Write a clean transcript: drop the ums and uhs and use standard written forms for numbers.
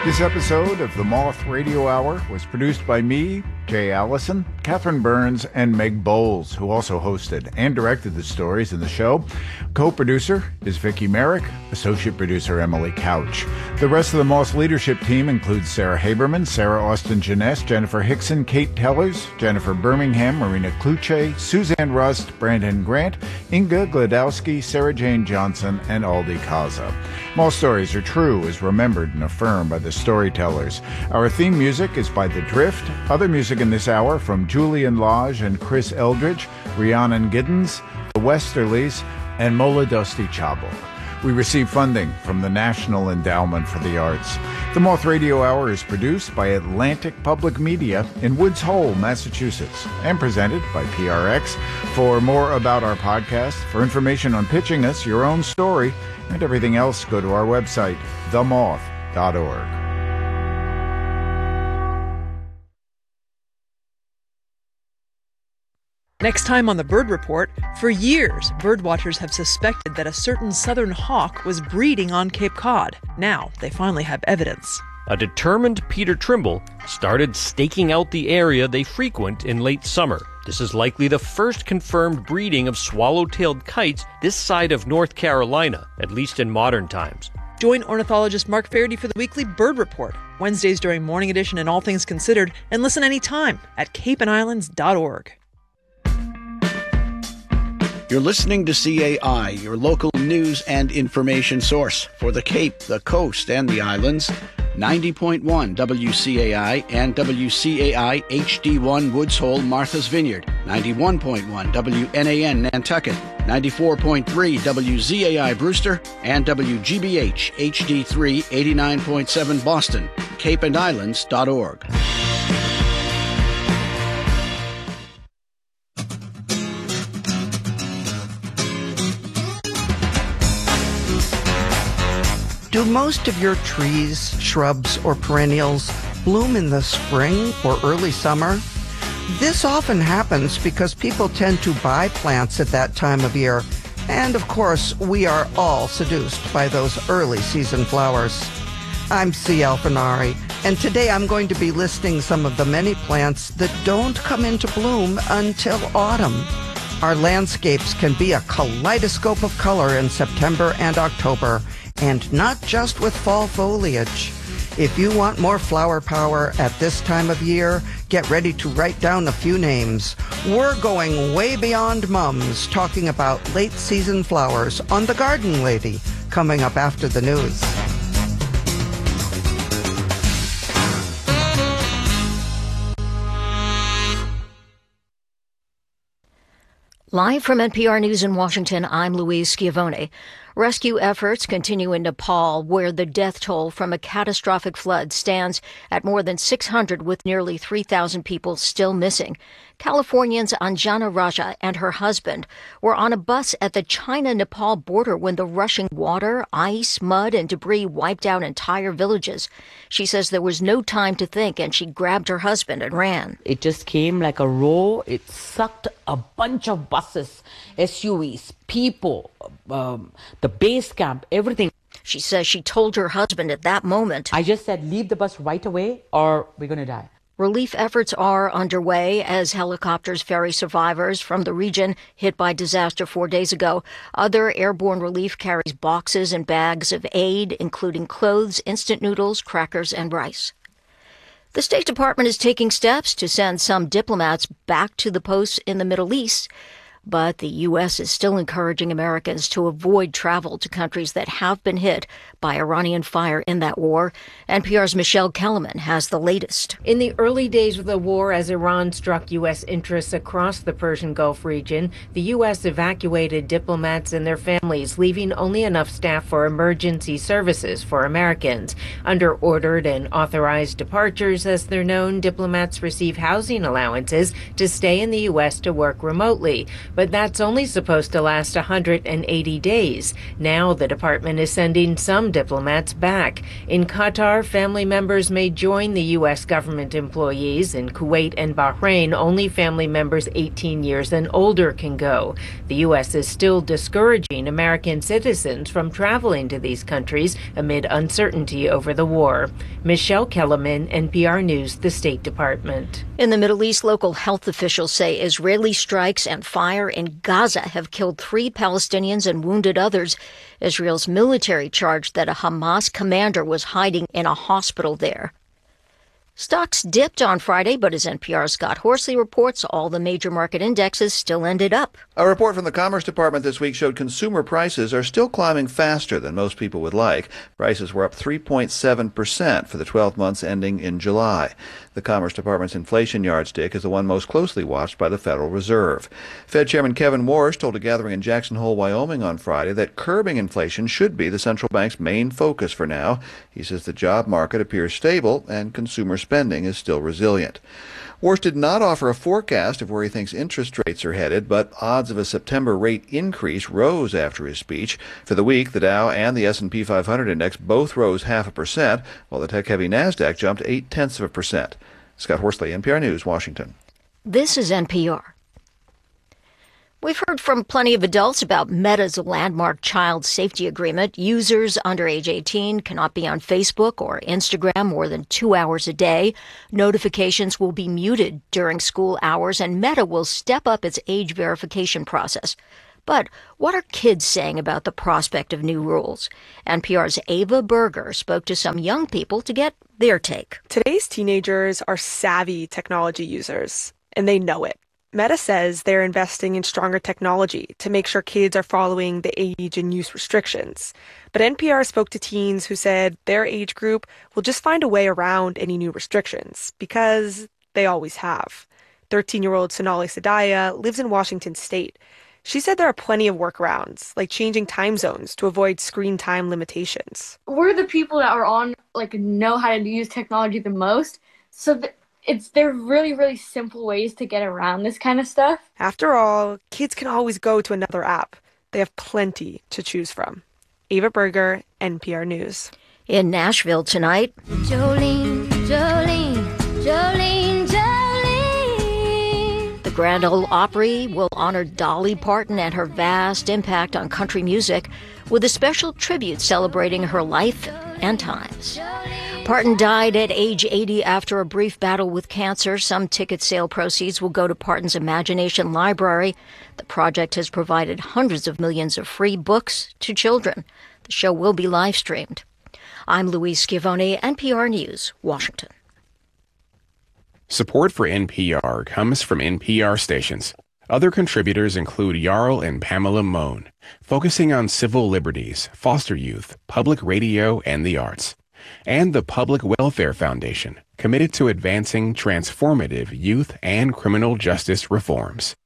This episode of the Moth Radio Hour was produced by me, Jay Allison, Catherine Burns, and Meg Bowles, who also hosted and directed the stories in the show. Co-producer is Vicki Merrick, associate producer Emily Couch. The rest of the Moth leadership team includes Sarah Haberman, Sarah Austin Jeunesse, Jennifer Hickson, Kate Tellers, Jennifer Birmingham, Marina Kluche, Suzanne Rust, Brandon Grant, Inga Gladowski, Sarah Jane Johnson, and Aldi Kaza. Moth stories are true, is remembered and affirmed by the storytellers. Our theme music is by The Drift. Other music in this hour from Julian Lodge and Chris Eldridge, Rhiannon Giddens, The Westerlies, and Mola Dusty Chabot. We receive funding from the National Endowment for the Arts. The Moth Radio Hour is produced by Atlantic Public Media in Woods Hole, Massachusetts, and presented by PRX. For more about our podcast, for information on pitching us your own story, and everything else, go to our website, themoth.org. Next time on the Bird Report, for years, birdwatchers have suspected that a certain southern hawk was breeding on Cape Cod. Now, they finally have evidence. A determined Peter Trimble started staking out the area they frequent in late summer. This is likely the first confirmed breeding of swallow-tailed kites this side of North Carolina, at least in modern times. Join ornithologist Mark Faherty for the weekly Bird Report, Wednesdays during Morning Edition and All Things Considered, and listen anytime at capeandislands.org. You're listening to CAI, your local news and information source for the Cape, the Coast, and the Islands. 90.1 WCAI and WCAI HD1 Woods Hole, Martha's Vineyard. 91.1 WNAN Nantucket. 94.3 WZAI Brewster and WGBH HD3 89.7 Boston. capeandislands.org. Do most of your trees, shrubs, or perennials bloom in the spring or early summer? This often happens because people tend to buy plants at that time of year. And of course, we are all seduced by those early season flowers. I'm C. Alfinari, and today I'm going to be listing some of the many plants that don't come into bloom until autumn. Our landscapes can be a kaleidoscope of color in September and October, and not just with fall foliage. If you want more flower power at this time of year, get ready to write down a few names. We're going way beyond mums, talking about late season flowers on The Garden Lady, coming up after the news. Live from NPR News in Washington, I'm Louise Schiavone. Rescue efforts continue in Nepal, where the death toll from a catastrophic flood stands at more than 600, with nearly 3,000 people still missing. Californians Anjana Raja and her husband were on a bus at the China-Nepal border when the rushing water, ice, mud, and debris wiped out entire villages. She says there was no time to think, and she grabbed her husband and ran. It just came like a roar. It sucked a bunch of buses, SUVs, people, the base camp, everything. She says she told her husband at that moment, I just said, leave the bus right away or we're going to die. Relief efforts are underway as helicopters ferry survivors from the region hit by disaster 4 days ago. Other airborne relief carries boxes and bags of aid, including clothes, instant noodles, crackers, and rice. The State Department is taking steps to send some diplomats back to the posts in the Middle East. But the U.S. is still encouraging Americans to avoid travel to countries that have been hit by Iranian fire in that war. NPR's Michelle Kellerman has the latest. In the early days of the war, as Iran struck U.S. interests across the Persian Gulf region, the U.S. evacuated diplomats and their families, leaving only enough staff for emergency services for Americans. Under ordered and authorized departures, as they're known, diplomats receive housing allowances to stay in the U.S. to work remotely. but that's only supposed to last 180 days. Now the department is sending some diplomats back. In Qatar, family members may join the U.S. government employees. In Kuwait and Bahrain, only family members 18 years and older can go. The U.S. is still discouraging American citizens from traveling to these countries amid uncertainty over the war. Michelle Kellerman, NPR News, the State Department. In the Middle East, local health officials say Israeli strikes and fire in Gaza have killed 3 Palestinians and wounded others. Israel's military charged that a Hamas commander was hiding in a hospital there. Stocks dipped on Friday, but as NPR's Scott Horsley reports, all the major market indexes still ended up. A report from the Commerce Department this week showed consumer prices are still climbing faster than most people would like. Prices were up 3.7% for the 12 months ending in July. The Commerce Department's inflation yardstick is the one most closely watched by the Federal Reserve. Fed Chairman Kevin Warsh told a gathering in Jackson Hole, Wyoming on Friday that curbing inflation should be the central bank's main focus for now. He says the job market appears stable and consumer spending is still resilient. Warsh did not offer a forecast of where he thinks interest rates are headed, but odds of a September rate increase rose after his speech. For the week, the Dow and the S&P 500 index both rose 0.5%, while the tech-heavy NASDAQ jumped 0.8%. Scott Horsley, NPR News, Washington. This is NPR. We've heard from plenty of adults about Meta's landmark child safety agreement. Users under age 18 cannot be on Facebook or Instagram more than 2 hours a day. Notifications will be muted during school hours, and Meta will step up its age verification process. But what are kids saying about the prospect of new rules? NPR's Ava Berger spoke to some young people to get their take. Today's teenagers are savvy technology users, and they know it. Meta says they're investing in stronger technology to make sure kids are following the age and use restrictions. But NPR spoke to teens who said their age group will just find a way around any new restrictions because they always have. 13-year-old Sonali Sadaya lives in Washington State. She said there are plenty of workarounds, like changing time zones to avoid screen time limitations. We're the people that are on, know how to use technology the most, so they're really, really simple ways to get around this kind of stuff. After all, kids can always go to another app. They have plenty to choose from. Ava Berger, NPR News. In Nashville tonight, Jolene, Jolene, Jolene, Jolene. The Grand Ole Opry will honor Dolly Parton and her vast impact on country music with a special tribute celebrating her life and times. Parton died at age 80 after a brief battle with cancer. Some ticket sale proceeds will go to Parton's Imagination Library. The project has provided hundreds of millions of free books to children. The show will be live streamed. I'm Louise Schiavone, NPR News, Washington. Support for NPR comes from NPR stations. Other contributors include Jarl and Pamela Mohn, focusing on civil liberties, foster youth, public radio, and the arts. And the Public Welfare Foundation, committed to advancing transformative youth and criminal justice reforms.